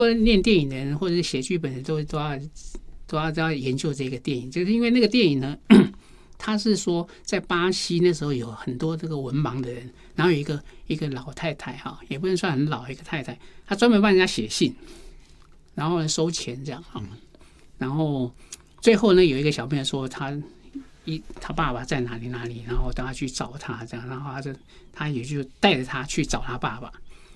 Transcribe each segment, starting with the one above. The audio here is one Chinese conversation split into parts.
念电影的人或者是写剧本的都要研究这个电影，就是因为那个电影呢，他是说在巴西那时候有很多这个文盲的人，然后有一个老太太哈，也不能算很老一个太太，她专门帮人家写信，然后收钱这样哈，然后最后呢有一个小朋友说他爸爸在哪里，然后等他去找他这样，然后他也就带着他去找他爸爸。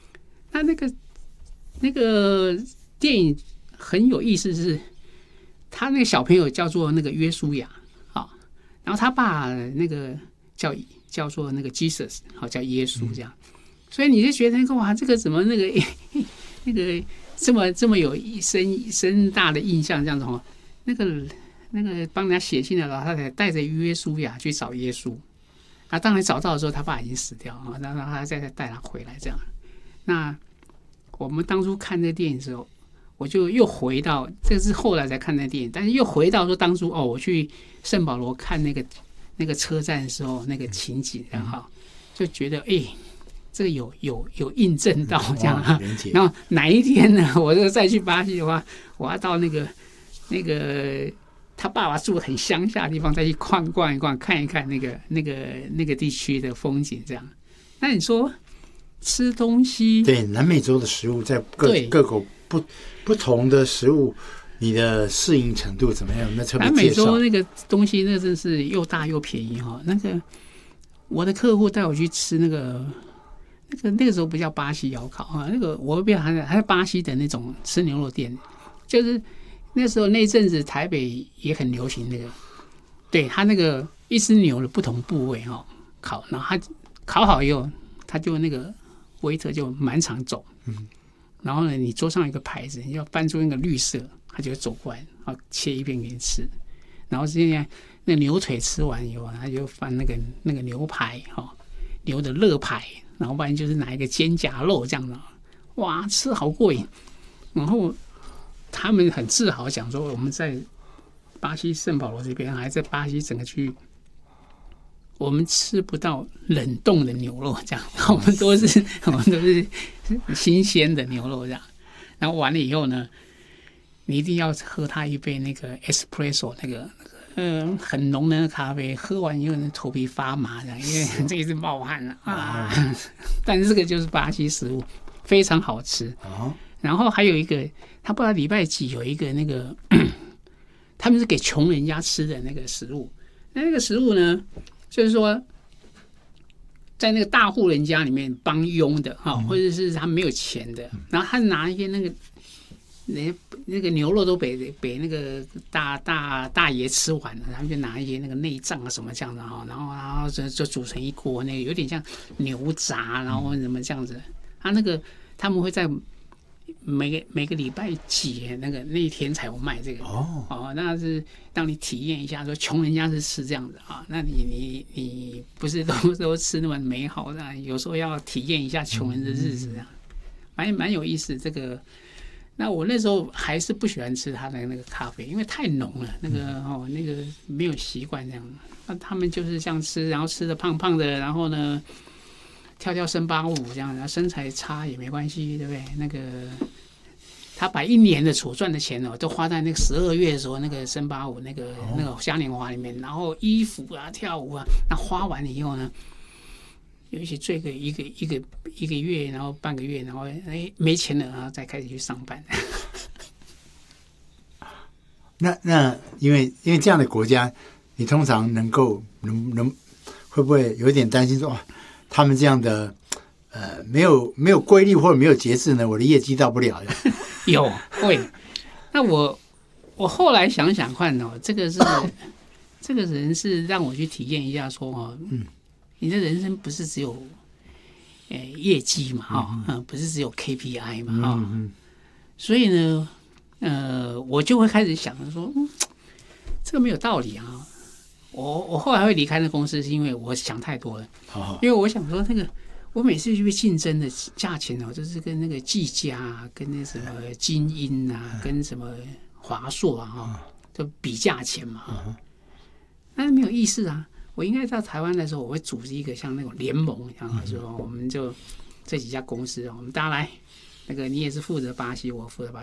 那个电影很有意思是，他那个小朋友叫做那个约书亚啊，然后他爸那个叫做那个 Jesus 好叫耶稣这样，所以你就觉得哇，这个怎么那个这么有深大的印象这样子哦，那个帮人家写信的老太太带着约书亚去找耶稣，啊，当然找到的时候他爸已经死掉啊，然后他再带他回来这样。那我们当初看这个电影的时候，我就又回到，这是后来才看那电影，但是又回到说当初我去圣保罗看那个车站的时候那个情景，然后就觉得这个有印证到这样啊。然后哪一天呢，我就再去巴西的话，我要到那个他爸爸住很乡下的地方，再去逛一逛，看一看那个地区的风景这样。那你说吃东西， 对南美洲的食物，在各国不同的食物，你的适应程度怎么样？那特别介绍。南美洲那个东西，那真是又大又便宜哈。那个我的客户带我去吃那个时候不叫巴西窑烤啊，那个我还是巴西的那种吃牛肉店，就是那时候那阵子台北也很流行那个，对他那个一只牛的不同部位哈烤，然后他烤好以后，他就那个waiter就满场走，然后呢，你桌上有一个牌子，你要翻出那个绿色，他就会走过来，然后切一片给你吃。然后现在那牛腿吃完以后，他就翻那个牛排哈，牛的肋排，然后不然就是拿一个肩胛肉这样的，哇，吃好过瘾。然后他们很自豪讲说，我们在巴西圣保罗这边，还在巴西整个区域，我们吃不到冷冻的牛肉这样，我们都是新鲜的牛肉这样。然后完了以后呢，你一定要喝他一杯那个 espresso 那个很浓的咖啡，喝完以后头皮发麻这样，因为这一直冒汗了啊。但是这个就是巴西食物，非常好吃。然后还有一个，他不知道礼拜几有一个那个，他们是给穷人家吃的那个食物。那个食物呢，就是说，在那个大户人家里面帮佣的哈，或者是他没有钱的，然后他拿一些那个牛肉都被那个大爷吃完了，然后就拿一些那个内脏啊什么这样的哈，然后就煮成一锅，那个有点像牛杂，然后什么这样子。他们会在每个礼拜几那一天才有卖这个那是让你体验一下，说穷人家是吃这样子啊，那你不是都吃那么美好的，有时候要体验一下穷人的日子这样，蛮有意思这个。那我那时候还是不喜欢吃他的那个咖啡，因为太浓了，那个没有习惯这样。那他们就是这样吃，然后吃的胖胖的，然后呢跳森巴舞这样，然后身材差也没关系，对不对？那个他把一年的所赚的钱都花在那个12月的时候那个森巴舞那个嘉年华里面，然后衣服啊跳舞啊，那花完了以后呢，有一些醉个一个月，然后半个月，然后没钱了，然后再开始去上班。 那因为这样的国家，你通常能会不会有一点担心说，他们这样的没有规律或者没有节制呢，我的业绩到不了的。 有会。那我后来想想看这个人是让我去体验一下说你的人生不是只有业绩嘛不是只有 KPI 嘛所以呢我就会开始想说这个没有道理啊。我后来会离开那公司是因为我想太多了因为我想说那个我每次去竞争的价钱就是跟那个技嘉跟那什么精英啊跟什么华硕啊就比价钱嘛那没有意思啊。我应该到台湾的时候，我会组织一个像那种联盟一样，说我们就这几家公司，我们大家来，那个你也是负责巴西，我负责巴